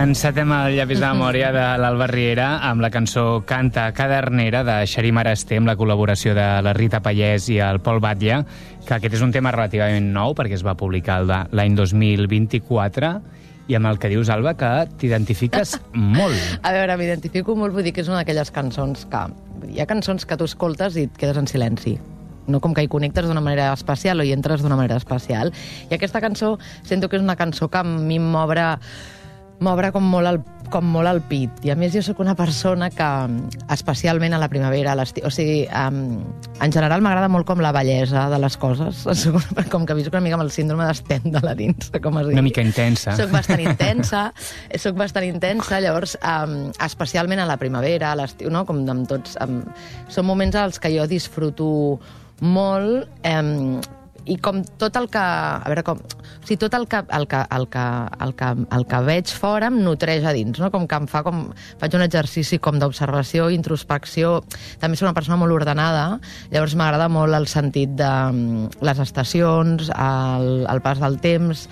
Encetem el llapis de memòria de l'Alba Riera amb la cançó Canta Cadernera de Xarí Marasté amb la col·laboració de la Rita Pallès i el Pol Batlle, que aquest és un tema relativament nou perquè es va publicar l'any 2024 i amb el que dius, Alba, que t'identifiques molt. A veure, m'identifico molt, vull dir que és una d'aquelles cançons que... Hi ha cançons que tu escoltes i et quedes en silenci. No com que hi connectes d'una manera especial o hi entres d'una manera especial. I aquesta cançó sento que és una cançó que a mi m'obre com molt el pit. I a més jo sóc una persona que, especialment a la primavera, a l'estiu... O sigui, en general m'agrada molt com la bellesa de les coses. Com que visc una mica amb el síndrome d'Stendhal a dins, com es diu. Una mica intensa. Soc bastant intensa, llavors, especialment a la primavera, a l'estiu, no? Com amb tots... Són moments als que jo disfruto molt, i com tot el que... A veure, com... O sigui, tot el que veig fora em nutreix a dins, no? Com que em fa com... Faig un exercici com d'observació, introspecció... També soc una persona molt ordenada, llavors m'agrada molt el sentit de les estacions, el pas del temps,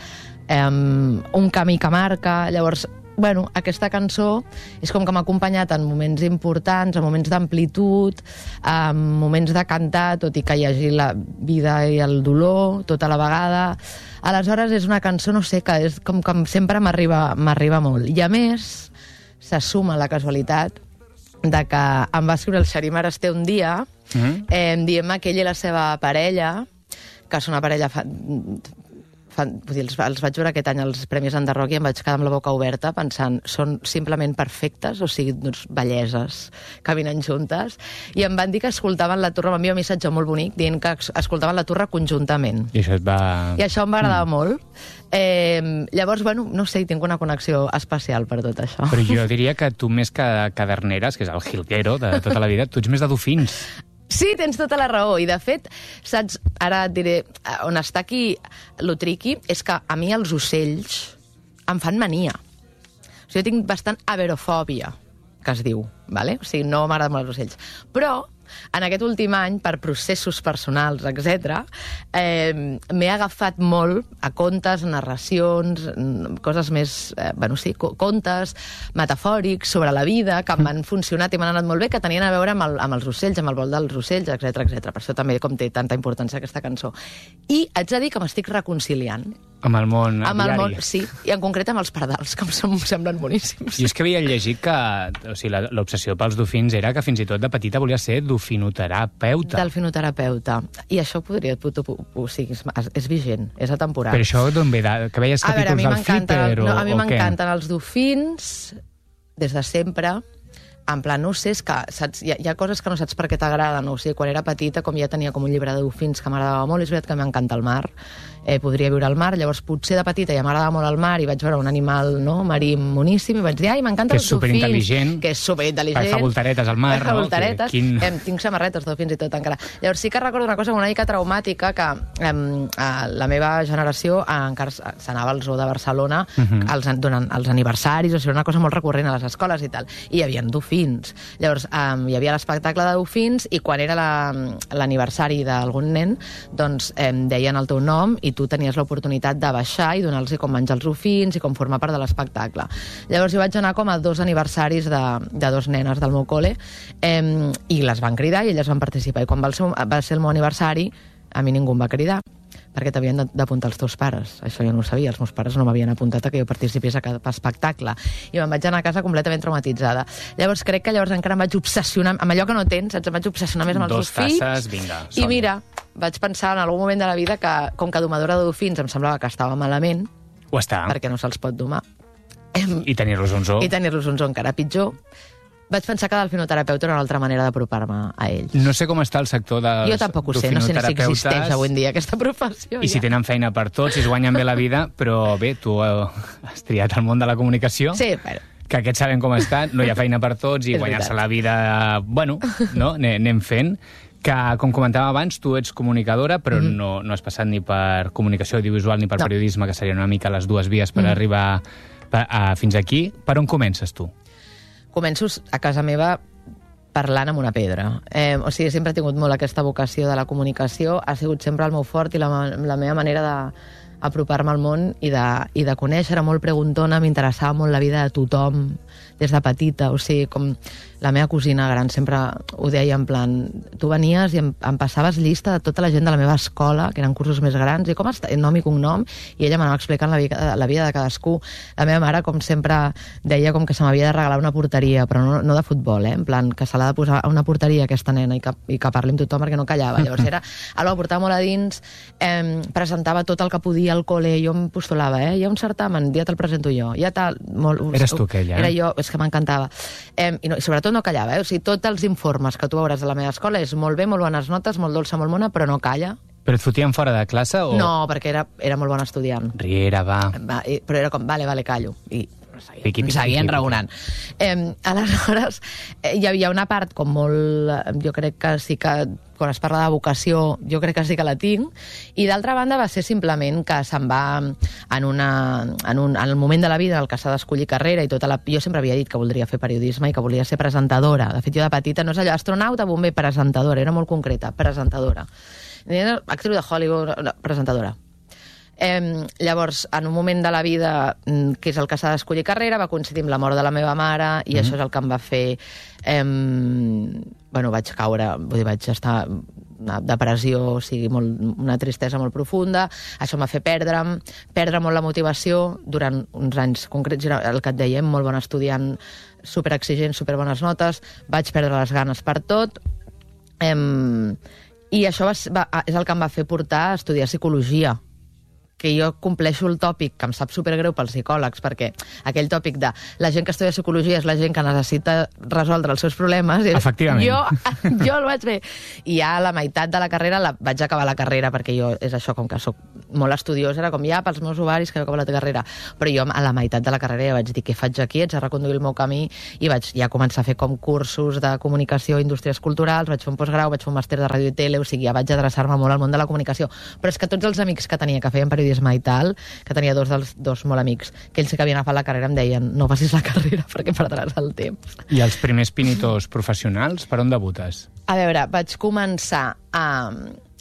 un camí que marca... Llavors, bueno, aquesta cançó és com que m'ha acompanyat en moments importants, en moments d'amplitud, en moments de cantar, tot i que hi hagi la vida i el dolor, tota la vegada. Aleshores, és una cançó, no sé, que és com sempre m'arriba molt. I a més, se suma la casualitat de que em va escriure el Xarí Marasté un dia, dient-me que ell i la seva parella, que són una parella... els vaig veure aquest any als Premis Enderroc i em vaig quedar amb la boca oberta pensant, són simplement perfectes, o sigui, doncs, belleses, caminant juntes, i em van dir que escoltaven la Turra, m'envia un missatge molt bonic dient que escoltaven la Turra conjuntament. I això et va... I això em va agradar molt. Llavors, bueno, no sé, tinc una connexió especial per tot això. Però jo diria que tu més que caderneres, que és el jilguero de tota la vida, tu ets més de dofins. Sí, tens tota la raó. I, de fet, saps, ara et diré, on està aquí lo tricky, és que a mi els ocells em fan mania. O sigui, jo tinc bastant averofòbia, que es diu, ¿vale? O sigui, no m'agraden molt els ocells. Però, en aquest últim any, per processos personals, etc., m'he agafat molt a contes, narracions, coses més, bueno, sí, contes metafòrics sobre la vida, que m'han funcionat i m'han anat molt bé, que tenien a veure amb els ocells, amb el vol dels ocells, etc. Per això també com té tanta importància aquesta cançó. I haig de dir que m'estic reconciliant. Amb el món diari. Sí, i en concret amb els pardals, que em semblen boníssims. Jo és que havia llegit que l'obsessió pels dofins era que fins i tot de petita volia ser dofinoterapeuta. Delfinoterapeuta. I això podria... O sigui, és vigent, és atemporal. Per això d'on ve? Que veies capítols del Flipper o què? A mi m'encanten els dofins des de sempre. En plan, no sé, és que saps, hi ha coses que no saps per què t'agraden. O sigui, quan era petita, com ja tenia com un llibre de dofins que m'agradava molt, és veritat que m'encanta el mar. Podria viure al mar, llavors potser de petita ja m'agradava molt el mar i vaig veure un animal marí moníssim i vaig dir, ai, m'encanten els dofins. Que és superintel·ligent. Fa voltaretes al mar, no? Voltaretes. Tinc samarretes, dofins i tot encara. Llavors sí que recordo una cosa una mica traumàtica, que la meva generació encara s'anava al zoo de Barcelona durant els aniversaris, o sigui, una cosa molt recurrent a les escoles i tal. I hi havia dofins. Llavors hi havia l'espectacle de dofins i quan era l'aniversari d'algun nen, doncs deien el teu nom i tu tenies l'oportunitat de baixar i donar-los com menjar els dofins i com formar part de l'espectacle. Llavors jo vaig anar com a 2 aniversaris de 2 nenes del meu col·le i les van cridar i elles van participar. I quan va ser el meu aniversari, a mi ningú em va cridar perquè t'havien d'apuntar els teus pares. Això jo no ho sabia, els meus pares no m'havien apuntat a que jo participés a cada espectacle. I me'n vaig anar a casa completament traumatitzada. Llavors crec que llavors encara em vaig obsessionar amb allò que no tens, em vaig obsessionar més amb els dofins. 2 tasses, vinga, I mira, vaig pensar en algun moment de la vida que, com que domadora de dofins em semblava que estava malament, ho està. Perquè no se'ls pot domar. I tenir-los un zoo. I tenir-los un zoo encara pitjor. Vaig pensar que delfinoterapeuta era una altra manera d'apropar-me a ells. No sé com està el sector dels dofinoterapeutes. Jo tampoc ho sé, no sé si existeix avui en dia aquesta professió. I si tenen feina per tots, si es guanyen bé la vida, però bé, tu has triat el món de la comunicació. Sí, bueno. Que aquests saben com està, no hi ha feina per tots i guanyar-se la vida, bueno, no? Anem fent. Que, com comentàvem abans, tu ets comunicadora, però no has passat ni per comunicació audiovisual ni per periodisme, que serien una mica les dues vies per arribar fins aquí. Per on comences, tu? Començo a casa meva parlant amb una pedra. O sigui, sempre he tingut molt aquesta vocació de la comunicació, ha sigut sempre el meu fort i la meva manera apropar-me al món i de conèixer. Era molt preguntona, m'interessava molt la vida de tothom des de petita, o sigui, com la meva cosina gran sempre ho deia en plan, tu venies i em passaves llista de tota la gent de la meva escola, que eren cursos més grans, i com està, nom i cognom, i ella m'anava explicant la vida de cadascú. La meva mare, com sempre, deia com que se m'havia de regalar una porteria, però no de futbol, en plan, que se l'ha de posar a una porteria aquesta nena i que parli amb tothom perquè no callava. Llavors era algo que portava molt a dins, presentava tot el que podia al col·le, jo em postulava, hi ha un certamen, ja te'l presento jo, ja tal... Eres tu aquella, Era jo, és que m'encantava. I sobretot no callava, o sigui, tots els informes que tu veuràs de la meva escola és molt bé, molt bones notes, molt dolça, molt mona, però no calla. Però et fotien fora de classe o...? No, perquè era molt bon estudiant. Riera, va. Però era com, vale, callo. I seguien raonant. Aleshores, hi havia una part com molt... Jo crec que sí que quan es parla de vocació, jo crec que sí que la tinc, i d'altra banda va ser simplement que se'n va en el moment de la vida en el que s'ha d'escollir carrera i tota la... Jo sempre havia dit que voldria fer periodisme i que volia ser presentadora. De fet, jo de petita no és allò, astronauta, bomber, presentadora, era molt concreta, presentadora. Actriu de Hollywood, presentadora. Llavors, en un moment de la vida que és el que s'ha d'escollir carrera, va coincidir amb la mort de la meva mare i això és el que em va fer vaig caure, vaig estar una depressió, o sigui, una tristesa molt profunda. Això em va fer perdre molt la motivació durant uns anys concrets. El que et dèiem, molt bon estudiant, superexigent, superbones notes, vaig perdre les ganes per tot, i això és el que em va fer portar a estudiar psicologia, que jo compleixo el tòpic, que em sap supergreu pels psicòlegs, perquè aquell tòpic de la gent que estudia psicologia és la gent que necessita resoldre els seus problemes. Efectivament. Jo el vaig fer. I ja a la meitat de la carrera, vaig acabar la carrera, perquè jo, és això, com que soc molt estudiosa, era com ja pels meus ovaris que jo acabo la carrera. Però jo a la meitat de la carrera ja vaig dir, què faig aquí? Haig de reconduir el meu camí, i vaig ja començar a fer com cursos de comunicació i indústries culturals, vaig fer un postgrau, vaig fer un màster de ràdio i tele, o sigui, ja vaig adreçar-me molt al món de la comunicació. Però és que tots els amics que tenia que feien periodisme i tal, que tenia dos molt amics, que ells que havien agafat la carrera em deien, no facis la carrera perquè perdràs el temps. I els primers pinitos professionals, per on debutes? A veure, vaig començar a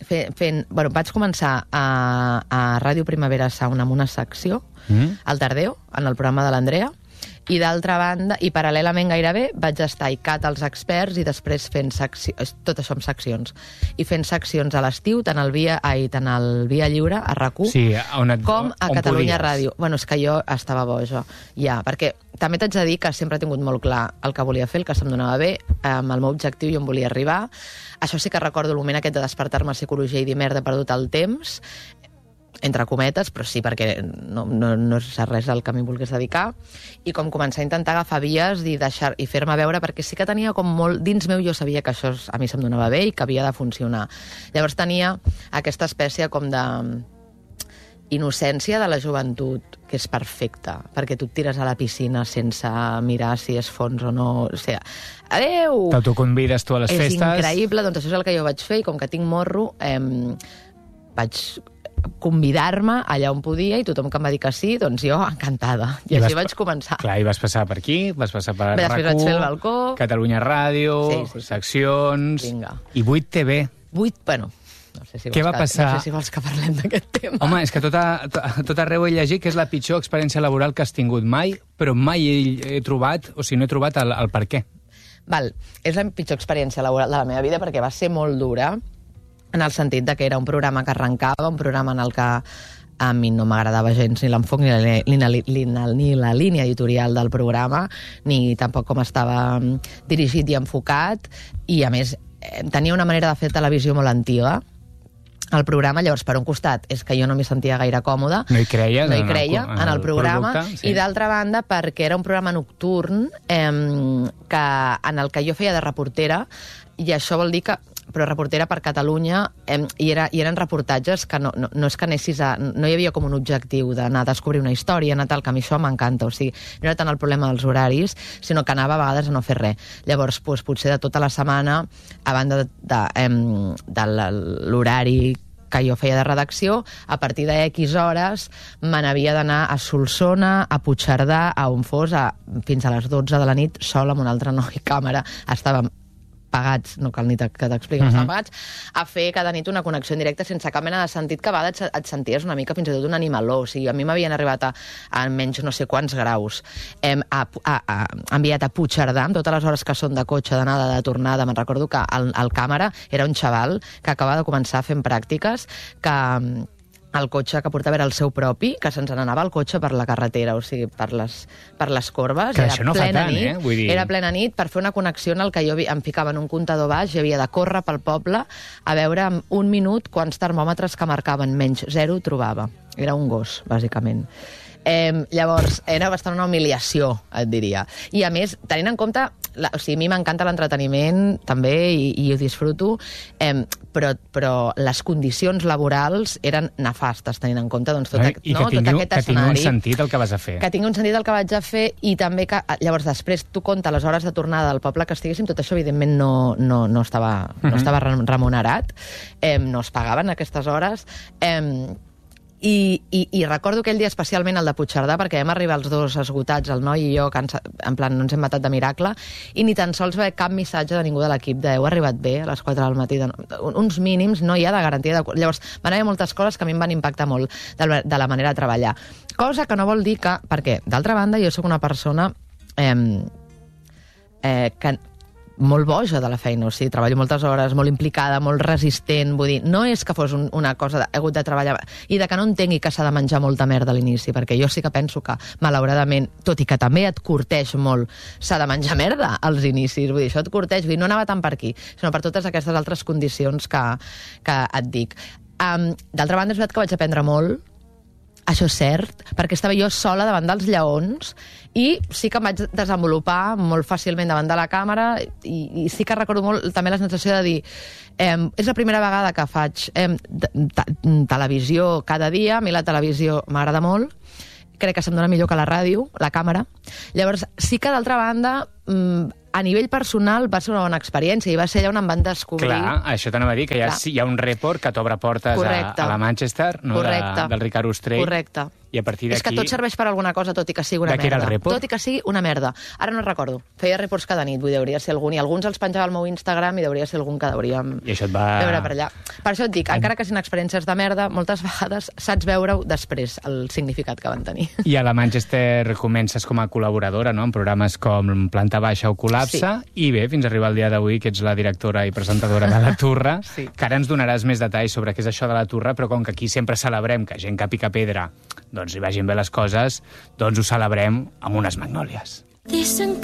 Ràdio Primavera Sound amb una secció, al Tardeo, en el programa de l'Andrea, i d'altra banda, i paral·lelament gairebé, vaig estar a ICAT als experts i després fent seccions, tot això amb seccions, i fent seccions a l'estiu, tant al Via Lliure, a RAC1, sí, com a Catalunya Ràdio. Bueno, és que jo estava boja, ja, perquè també t'haig de dir que sempre he tingut molt clar el que volia fer, el que se'm donava bé, amb el meu objectiu i on volia arribar. Això sí que recordo el moment aquest de despertar-me a psicologia i dir, merda, he perdut el temps, entre cometes, però sí, perquè no és res al que m'hi volgués dedicar, i com començar a intentar agafar vies i fer-me veure, perquè sí que tenia com molt... Dins meu jo sabia que això a mi se'm donava bé i que havia de funcionar. Llavors tenia aquesta espècie com de innocència de la joventut, que és perfecta, perquè tu et tires a la piscina sense mirar si és fons o no. O sigui, adeu! T'autoconvides tu a les festes. És increïble, doncs això és el que jo vaig fer, i com que tinc morro, vaig convidar-me allà on podia, i tothom que em va dir que sí, doncs jo encantada. I així vaig començar. Clar, i vas passar per aquí, vas passar per RAC1, després vaig fer el balcó, Catalunya Ràdio, sí. Seccions... Vinga. I 8TV. Bueno, no sé si què va passar? No sé si vols que parlem d'aquest tema. Home, és que tot arreu he llegit que és la pitjor experiència laboral que has tingut mai, però mai he trobat, o sigui, no he trobat el per què. Val, és la pitjor experiència laboral de la meva vida perquè va ser molt dura, en el sentit de que era un programa que arrencava, un programa en el que a mi no m'agradava gens ni l'enfoc ni la línia editorial del programa, ni tampoc com estava dirigit i enfocat, i a més tenia una manera de fer televisió molt antiga, el programa. Llavors, per un costat, és que jo no m'hi sentia gaire còmoda. No hi creia en el programa. Producte, sí. I d'altra banda, perquè era un programa nocturn en el que jo feia de reportera, i això vol dir que però reportera per Catalunya, i eren reportatges que no és que anessis no hi havia com un objectiu d'anar a descobrir una història, anar tal, que a mi això m'encanta, o sigui, no era tant el problema dels horaris, sinó que anava a vegades a no fer res. Llavors, potser de tota la setmana, a banda de l'horari que jo feia de redacció, a partir de X hores me n'havia d'anar a Solsona, a Puigcerdà, a on fos, fins a les 12 de la nit, sola amb un altre noi càmera. Estàvem pagats, no cal ni que t'expliqui, estan pagats, a fer cada nit una connexió en directe sense cap mena de sentit, que a vegades et senties una mica fins i tot un animaló. O sigui, a mi m'havien arribat a menys no sé quants graus. Enviat a Puigcerdà, amb totes les hores que són de cotxe, d'anada, de tornada. Me'n recordo que el càmera era un xaval que acaba de començar fent pràctiques, que el cotxe que portava era el seu propi, que se'ns n'anava el cotxe per la carretera, o sigui, per les corbes. Que això no fa tant, Vull dir... Era plena nit per fer una connexió en el que jo em ficava en un comptador baix i havia de córrer pel poble a veure en un minut quants termòmetres que marcaven menys 0 trobava. Era un gos, bàsicament. Llavors, era bastant una humiliació, et diria. I a més, tenint en compte... O sigui, a mi m'encanta l'entreteniment, també, i ho disfruto, però les condicions laborals eren nefastes, tenint en compte tot aquest escenari. Que tingui un sentit el que vas a fer. Que tingui un sentit el que vaig a fer, i també que, llavors, després tu compta les hores de tornada del poble que estiguéssim, tot això, evidentment, no estava remunerat, no es pagaven aquestes hores, I recordo aquell dia especialment el de Puigcerdà, perquè vam arribar els dos esgotats, el noi i jo, en plan, no ens hem matat de miracle, i ni tan sols veia cap missatge de ningú de l'equip de heu arribat bé a les 4 del matí. Uns mínims no hi ha de garantia. Llavors, van haver moltes coses que a mi em van impactar molt de la manera de treballar. Cosa que no vol dir que... Perquè, d'altra banda, jo sóc una persona que molt boja de la feina, o sigui, treballo moltes hores, molt implicada, molt resistent, vull dir, no és que fos una cosa he hagut de treballar, i de que no entengui que s'ha de menjar molta merda a l'inici, perquè jo sí que penso que, malauradament, tot i que també et curteix molt, s'ha de menjar merda als inicis, vull dir, això et curteix, vull dir, no anava tant per aquí, sinó per totes aquestes altres condicions que et dic. D'altra banda, és veritat que vaig aprendre molt, això és cert, perquè estava jo sola davant dels lleons i sí que em vaig desenvolupar molt fàcilment davant de la càmera i sí que recordo molt també la sensació de dir és la primera vegada que faig televisió cada dia, a mi la televisió m'agrada molt, crec que se'm dona millor que la ràdio, la càmera. Llavors, sí que d'altra banda, a nivell personal va ser una bona experiència i va ser allà on em van descobrir... Clar, això t'anava a dir, que hi ha un report que t'obre portes a la Manchester, no? Del Ricard Ostrell. Correcte. I a partir d'aquí... És que tot serveix per alguna cosa, tot i que sigui una merda. De què era el report? Tot i que sigui una merda. Ara no recordo. Feia reports cada nit, vull dir, hauria de ser algun. I alguns els penjava al meu Instagram i hauria de ser algun que hauríem veure per allà. Per això et dic, encara que siguin experiències de merda, moltes vegades saps veure-ho després, el significat que van tenir. I a la Manchester comences com a col·laboradora, no?, en programes com Planta Baixa o Col·lapse, i bé, fins a arribar al dia d'avui, que ets la directora i presentadora de La Turra, que ara ens donaràs més detalls sobre què és això de La Turra, però com que aquí sempre celebrem que gent que pica pedra doncs hi vagin bé les coses, doncs ho celebrem amb unes magnòlies.